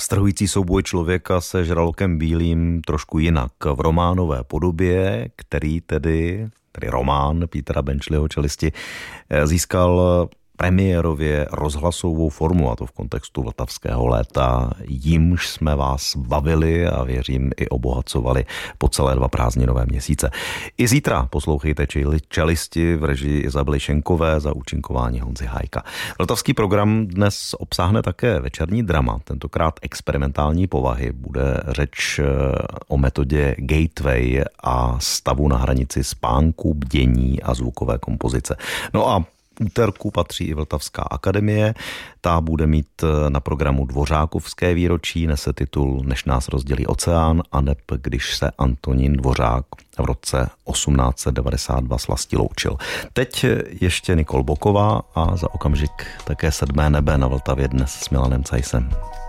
Strhující souboj člověka se žralokem bílým trošku jinak v románové podobě, který tedy román Petera Benčleyho Čelisti získal premiérově rozhlasovou formu, a to v kontextu Vltavského léta. Jímž jsme vás bavili a věřím i obohacovali po celé 2 prázdninové měsíce. I zítra poslouchejte Čelisti v režii Izabely Šenkové za účinkování Honzy Hájka. Vltavský program dnes obsáhne také večerní drama, tentokrát experimentální povahy. Bude řeč o metodě Gateway a stavu na hranici spánku, bdění a zvukové kompozice. No a úterku patří i Vltavská akademie. Ta bude mít na programu Dvořákovské výročí, nese titul Než nás rozdělí oceán, aneb když se Antonín Dvořák v roce 1892 s vlastí loučil. Teď ještě Nikol Boková a za okamžik také 7. nebe na Vltavě dnes s Milanem Cajsem.